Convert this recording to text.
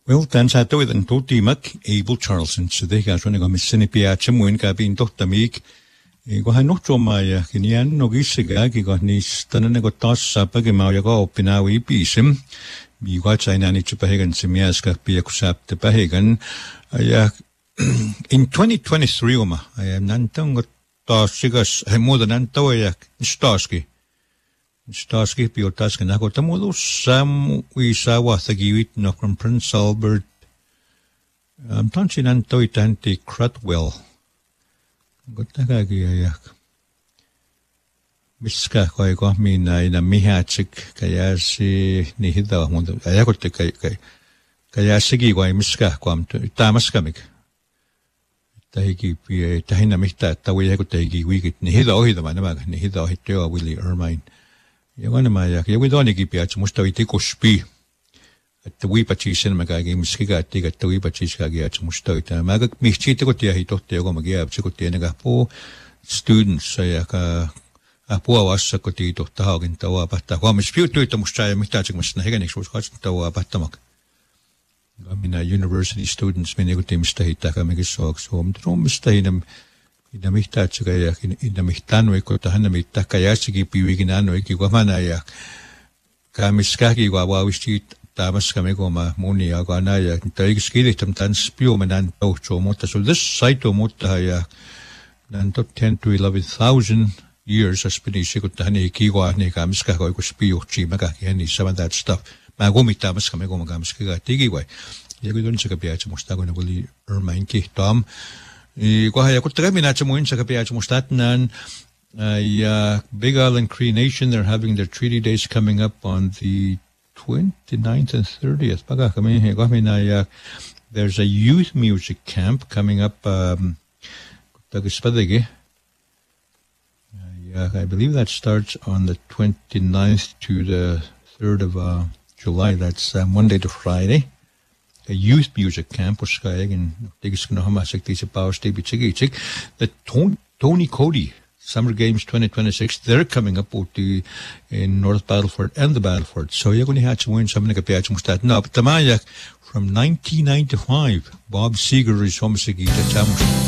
Well, dan sa tawid ang tuti mag Abel Charlson. So they got running on Miss Sinipia Chimuin kabin tohtamig. Iguhan no chomaya kinian no gisiga gigot ni tanan go tas sa pagimao ko pinawi pisim. Biwa China ni chupahegan simias ka pia kusap te pahegan. In 2023 I am nantang go tas sigas more than antawaya Starsky. Starsky piotaska na ko tamulo sam wisawa thagiwit no from Prince Albert. Tanchin antoy tanti Cratwell. Gotagagi ayak. Miska ko ay ko mina ina mihachik kaya si nihida mo ayakot kaya sige ko ay miska ko am tamas kamik. Tahigi pi tahina mihta tawi ko tahigi wikit nihida ohida manamag nihida ohityo Willie Ermine. Yawan maya yawi doni gipiat musta iti kuspi at tawi pachisin magagi miskiga tiga tawi pachis kagi at musta ita magag mihchite ko tiya hito tiya ko magyab ko tiya nagapo students saya ka apo awas ko tito tahagin tawa bata ko mispiuto ito musta mihta chik mas nahigan iksus ko tawa bata mag gamina university students minigo ti mista hita ka magisok so mtro mista hinam inamihta chikaya inamihtano ko tahan namita kaya sige piwiginano ki wamana ya kamiskaki wawisti tamas kami ko ma muni ako anaya taig skili tamtan spio manan to chomota so this site mota ya nanto 10 to 11,000 years as pinisi ko tahan ki wa ni kamiska ko spio chi maga yani some of that stuff magomi tamas kami ko magamiska tigi wa yago don sa kapya musta ko na Willie Ermine ki tom Kwahaya kutagami na chamuin sa kapiyach mustatnan Big Island Cree Nation. They're having their treaty days coming up on the 29th and 30th. Paga kami kwahami na there's a youth music camp coming up tagispadege. I believe that starts on the 29th to the 3rd of July. That's Monday to Friday. A youth music camp was kaya and tigis ko na hamasik ti sa Power State bichig the Tony Cody Summer Games 2026 they're coming up in North Battleford and the Battleford so yago ni hatch win some nagapiyach mustat na tamayak from 1995 Bob Seger is homasigi ta chamos